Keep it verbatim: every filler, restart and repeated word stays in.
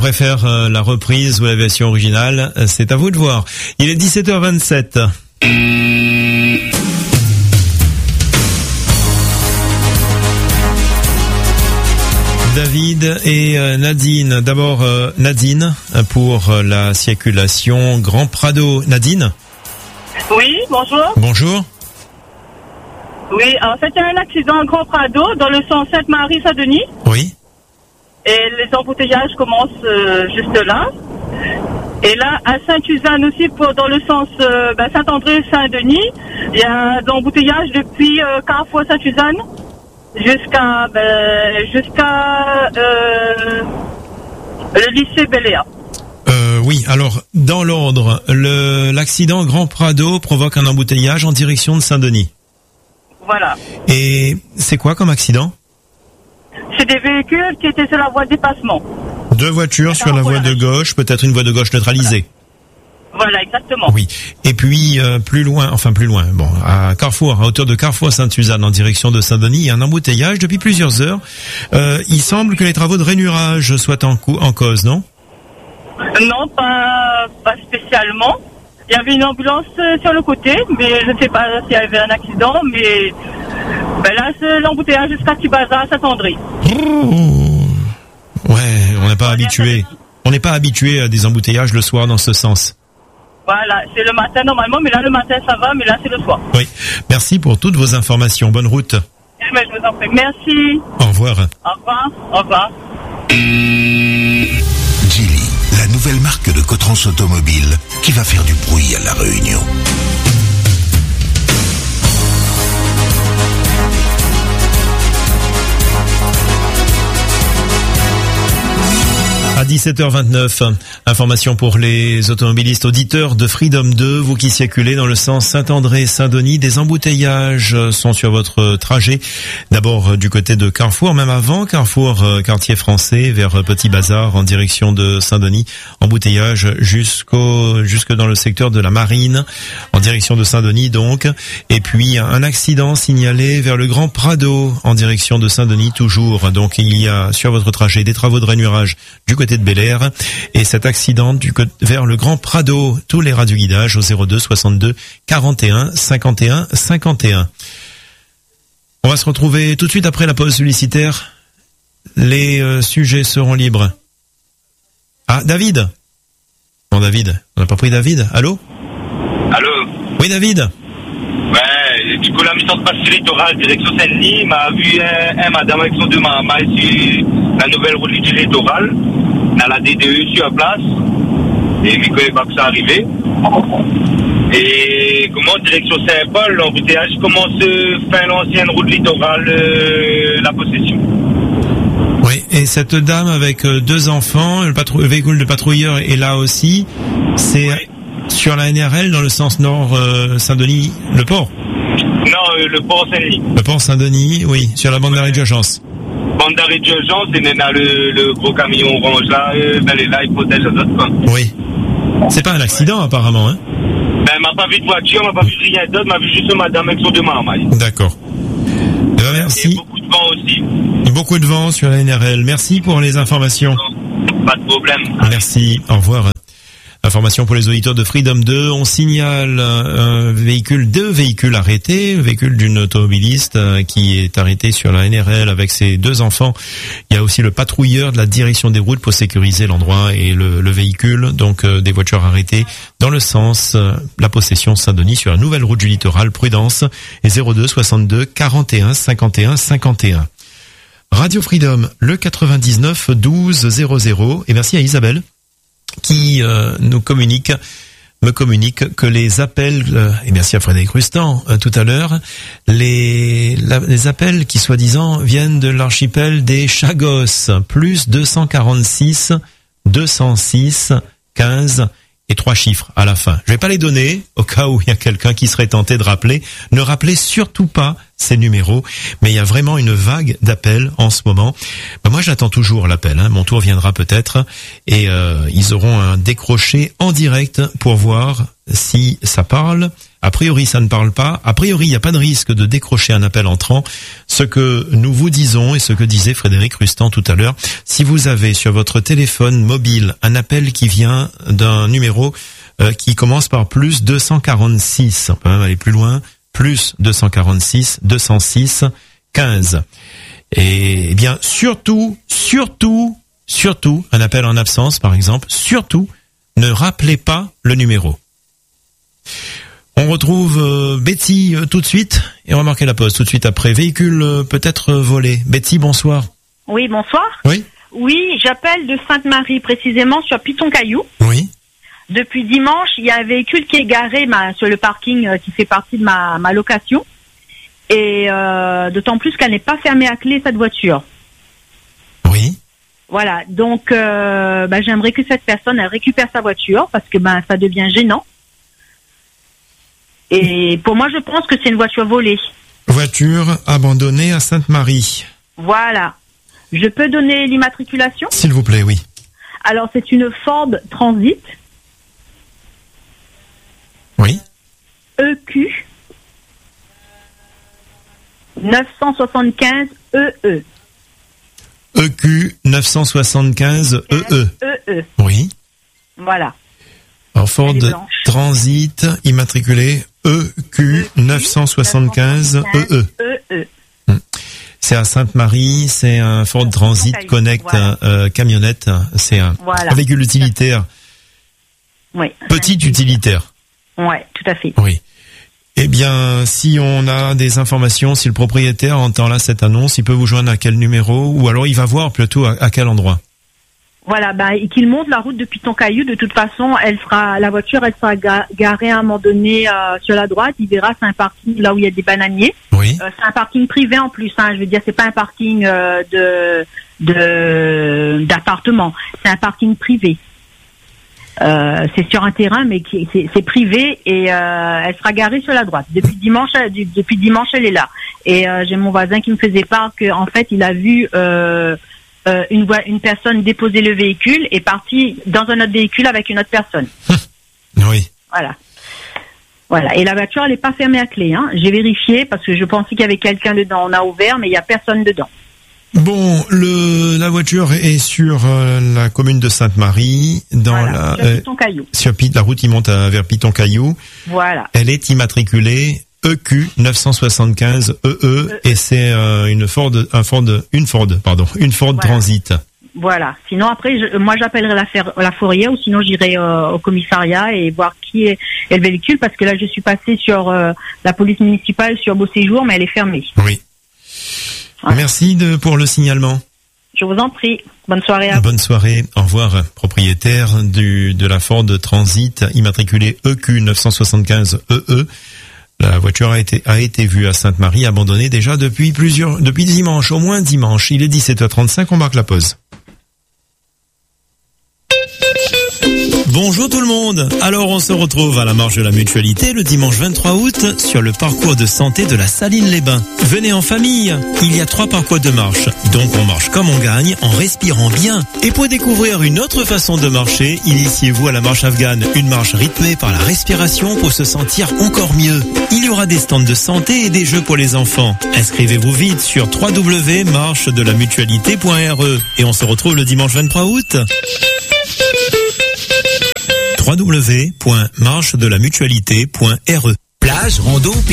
préfère euh, la reprise ou la version originale? C'est à vous de voir. Il est dix-sept heures vingt-sept. David et euh, Nadine. D'abord euh, Nadine pour euh, la circulation Grand Prado. Nadine? Oui, bonjour. Bonjour. Oui, en fait, il y a un accident à Grand Prado dans le sens Sainte-Marie-Saint-Denis. Oui. Et les embouteillages commencent euh, juste là. Et là, à Saint-Suzanne aussi, pour, dans le sens euh, ben, Saint-André-Saint-Denis, il y a un embouteillage depuis euh, Carrefour Saint-Suzanne jusqu'à ben, jusqu'à euh, le lycée Béléa. Euh, oui, alors, dans l'ordre, le, l'accident Grand Prado provoque un embouteillage en direction de Saint-Denis. Voilà. Et c'est quoi comme accident? C'est des véhicules qui étaient sur la voie de dépassement. Deux voitures sur la voie de gauche, peut-être une voie de gauche neutralisée. Voilà, voilà, exactement. Oui. Et puis, euh, plus loin, enfin plus loin, bon, à Carrefour, à hauteur de Carrefour Sainte-Suzanne, en direction de Saint-Denis, il y a un embouteillage depuis plusieurs heures. Euh, il semble que les travaux de rainurage soient en, cou- en cause, non? Non, pas, pas spécialement. Il y avait une ambulance sur le côté, mais je ne sais pas s'il y avait un accident, mais ben là, c'est l'embouteillage jusqu'à Tibaza à Saint-André. Oh. Ouais, on n'est pas habitué. On n'est pas habitué à des embouteillages le soir dans ce sens. Voilà, c'est le matin normalement, mais là, le matin, ça va, mais là, c'est le soir. Oui. Merci pour toutes vos informations. Bonne route. Mais je vous en prie. Merci. Au revoir. Au revoir. Au revoir. Geely, la nouvelle marque de Cotrans Automobile qui va faire du bruit à La Réunion. À dix-sept heures vingt-neuf, information pour les automobilistes auditeurs de Freedom deux, vous qui circulez dans le sens Saint-André-Saint-Denis, des embouteillages sont sur votre trajet. D'abord du côté de Carrefour, même avant Carrefour, quartier français, vers Petit Bazar en direction de Saint-Denis. Embouteillage jusqu'au, jusque dans le secteur de la Marine, en direction de Saint-Denis donc. Et puis un accident signalé vers le Grand Prado en direction de Saint-Denis toujours. Donc il y a sur votre trajet des travaux de rainurage du côté de Bel-Air et cet accident du côté vers le Grand Prado. Tous les radioguidages au zéro deux soixante-deux quarante et un cinquante et un cinquante et un. On va se retrouver tout de suite après la pause publicitaire. Les euh, sujets seront libres. Ah, David. Bon, David, on n'a pas pris David. Allô? Allô? Oui, David. Ouais, du coup, la mission de passe littoral, direction Saint-Denis, m'a vu un, un madame avec son deux mains sur la nouvelle route du littoral. Dans la D D E sur la place. Et je ne connais pas que ça arrivait. Et comment, direction Saint-Paul, l'embouteillage, comment se fait l'ancienne route littorale, euh, la possession. Oui, et cette dame avec euh, deux enfants, le, patrou- le véhicule de patrouilleur est là aussi. C'est oui. Sur la N R L dans le sens nord euh, Saint-Denis, le port. Non, euh, le port Saint-Denis. Le port Saint-Denis, oui, sur la bande d'arrêt d'urgence. Bande d'arrêt d'urgence, et maintenant le, le gros camion orange là, euh, ben là, il protège les autres. Quoi. Oui. C'est pas un accident ouais. apparemment, hein? Ben, m'a pas vu de voiture, m'a pas vu rien d'autre, m'a vu juste madame avec son deux marmailles. D'accord. Eh ben, merci. Et beaucoup de vent aussi. Beaucoup de vent sur la N R L. Merci pour les informations. Pas de problème. Merci. Au revoir. Information pour les auditeurs de Freedom deux. On signale un véhicule, deux véhicules arrêtés. Le véhicule d'une automobiliste qui est arrêté sur la N R L avec ses deux enfants. Il y a aussi le patrouilleur de la direction des routes pour sécuriser l'endroit et le, le véhicule. Donc euh, des voitures arrêtées dans le sens euh, la possession Saint-Denis sur la nouvelle route du littoral. Prudence. Et zéro deux soixante-deux quarante et un cinquante et un cinquante et un. Radio Freedom, le quatre-vingt-dix-neuf douze zéro zéro. Et merci à Isabelle qui euh, nous communique, me communique que les appels, euh, et merci à Frédéric Rustan euh, tout à l'heure, les, la, les appels qui soi-disant viennent de l'archipel des Chagos, plus deux cent quarante-six, deux cent six, quinze et trois chiffres à la fin. Je vais pas les donner au cas où il y a quelqu'un qui serait tenté de rappeler. Ne rappelez surtout pas ces numéros, mais il y a vraiment une vague d'appels en ce moment. Ben moi, j'attends toujours l'appel. Hein. Mon tour viendra peut-être et euh, ils auront un décroché en direct pour voir si ça parle A priori, ça ne parle pas. A priori, il n'y a pas de risque de décrocher un appel entrant. Ce que nous vous disons et ce que disait Frédéric Rustan tout à l'heure, si vous avez sur votre téléphone mobile un appel qui vient d'un numéro euh, qui commence par plus deux cent quarante-six, on peut même aller plus loin, plus deux cent quarante-six, deux cent six, quinze. Et eh bien, surtout, surtout, surtout, un appel en absence, par exemple, surtout, ne rappelez pas le numéro. On retrouve euh, Betty euh, tout de suite, et on va marquer la pause tout de suite après. Véhicule euh, peut-être euh, volé. Betty, bonsoir. Oui, bonsoir. Oui. Oui, j'appelle de Sainte-Marie, précisément sur Piton-Caillou. Oui. Depuis dimanche, il y a un véhicule qui est garé ma, sur le parking euh, qui fait partie de ma, ma location. Et euh, d'autant plus qu'elle n'est pas fermée à clé, cette voiture. Oui. Voilà, donc euh, bah, j'aimerais que cette personne elle récupère sa voiture parce que ben ça devient gênant. Et pour moi, je pense que c'est une voiture volée. Voiture abandonnée à Sainte-Marie. Voilà. Je peux donner l'immatriculation ? S'il vous plaît, oui. Alors, c'est une Ford Transit. Oui. E Q neuf cent soixante-quinze E E. E Q neuf cent soixante-quinze E E. E E. Oui. Voilà. Alors, Ford Transit immatriculé E Q neuf cent soixante-quinze E E. E E. C'est à Sainte-Marie, c'est un Ford Transit Connect voilà. euh, camionnette, c'est un, voilà. un véhicule utilitaire. Oui. Petit utilitaire. Oui, tout à fait. Oui. Eh bien, si on a des informations, si le propriétaire entend là cette annonce, il peut vous joindre à quel numéro, ou alors il va voir plutôt à, à quel endroit. Voilà, ben bah, qu'il monte la route de Piton-Caillou. De toute façon, elle sera, la voiture, elle sera ga- garée à un moment donné euh, sur la droite. Il verra, c'est un parking là où il y a des bananiers. Oui. Euh, c'est un parking privé en plus. Hein, je veux dire, c'est pas un parking euh, de, de d'appartement. C'est un parking privé. Euh, c'est sur un terrain, mais qui c'est, c'est privé et euh, elle sera garée sur la droite. Depuis dimanche, du, depuis dimanche, elle est là. Et euh, j'ai mon voisin qui me faisait part que en fait, il a vu euh, euh, une voie, une personne déposer le véhicule et partir dans un autre véhicule avec une autre personne. Oui. Voilà. Voilà. Et la voiture, elle n'est pas fermée à clé. Hein. J'ai vérifié parce que je pensais qu'il y avait quelqu'un dedans. On a ouvert, mais il n'y a personne dedans. Bon, le la voiture est sur euh, la commune de Sainte-Marie, dans voilà, la sur Piton-Caillou. Euh, sur la route qui monte à, vers Piton-Caillou. Voilà. Elle est immatriculée E Q neuf cent soixante-quinze E E, E E. Et c'est euh, une Ford, un Ford, une Ford, pardon, une Ford voilà. Transit. Voilà. Sinon après, je, moi j'appellerai la, fer, la fourrière ou sinon j'irai euh, au commissariat et voir qui est, est le véhicule parce que là je suis passée sur euh, la police municipale sur Beau Séjour, mais elle est fermée. Oui. Merci de, pour le signalement. Je vous en prie. Bonne soirée à vous. Bonne soirée. Au revoir. Propriétaire du, de la Ford Transit immatriculée E Q neuf cent soixante-quinze E E. La voiture a été, a été vue à Sainte-Marie, abandonnée déjà depuis plusieurs, depuis dimanche, au moins dimanche. Il est dix-sept heures trente-cinq, on marque la pause. Bonjour tout le monde. Alors on se retrouve à la marche de la Mutualité le dimanche vingt-trois août sur le parcours de santé de la Saline-les-Bains. Venez en famille. Il y a trois parcours de marche. Donc on marche comme on gagne en respirant bien. Et pour découvrir une autre façon de marcher, initiez-vous à la marche afghane. Une marche rythmée par la respiration pour se sentir encore mieux. Il y aura des stands de santé et des jeux pour les enfants. Inscrivez-vous vite sur w w w point marche de la mutualité point r e et on se retrouve le dimanche vingt-trois août. w w w point marche de la mutualité point r e. Plage, rando,